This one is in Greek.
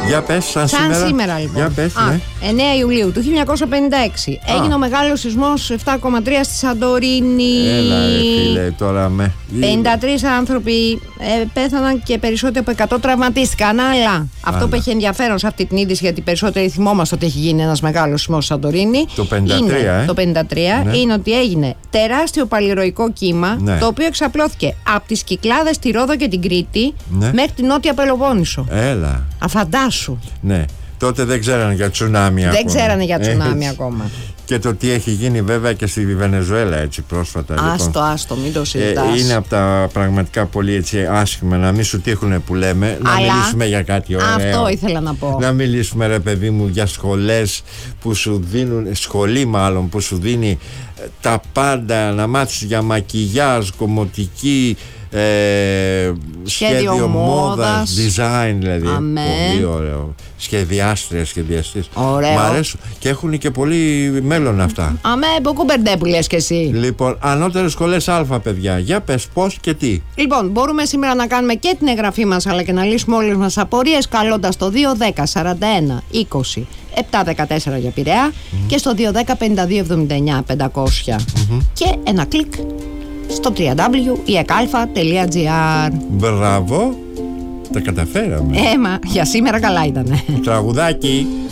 Για πες, σαν σήμερα λοιπόν. Για πες, ναι. 9 Ιουλίου του 1956 έγινε ο μεγάλος σεισμός 7,3 στη Σαντορίνη. Έλα ρε φίλε, τώρα 53 άνθρωποι πέθαναν και περισσότεροι από 100 τραυματίστηκαν. Αλλά αυτό που έχει ενδιαφέρον σε αυτή την είδηση, γιατί περισσότεροι θυμόμαστε ότι έχει γίνει ένας μεγάλος σεισμός στη Σαντορίνη. Το 53, το 53 είναι ότι έγινε τεράστιο παλιροϊκό κύμα, το οποίο εξαπλώθηκε από τις Κυκλάδες, τη Ρόδο και την Κρήτη μέχρι την Νότια Πελοπόννησο. Έλα. Αφαντάσου. Ναι. Τότε δεν ξέρανε για τσουνάμι ακόμα. Δεν ξέρανε για τσουνάμι ακόμα. Και το τι έχει γίνει βέβαια και στη Βενεζουέλα έτσι πρόσφατα. Άστο, μην το συζητάς. Είναι από τα πραγματικά πολύ έτσι άσχημα, να μην σου τύχουν που λέμε. Να μιλήσουμε για κάτι ωραίο. Αυτό ήθελα να πω. Να μιλήσουμε ρε παιδί μου για σχολές που σου δίνουν, σχολή μάλλον που σου δίνει τα πάντα, να μάθεις για μακιγιάζ, κομμωτική, σχέδιο μόδας, design δηλαδή. Πολύ ωραίο. Σχεδιάστρια, σχεδιαστής. Μ' αρέσουν και έχουν και πολύ μέλλον αυτά. Αμέ, μποκούμπερντε που λες και εσύ. Λοιπόν, ανώτερες σχολές Α, παιδιά. Για πες πώς και τι. Λοιπόν, μπορούμε σήμερα να κάνουμε και την εγγραφή μας αλλά και να λύσουμε όλες μας απορίες καλώντας το 210 41 20 714 για Πειραιά και στο 210 52 79 500 και ένα κλικ στο www.ekalfa.gr. Μπράβο, τα καταφέραμε. Μα για σήμερα καλά ήτανε. Τραγουδάκι.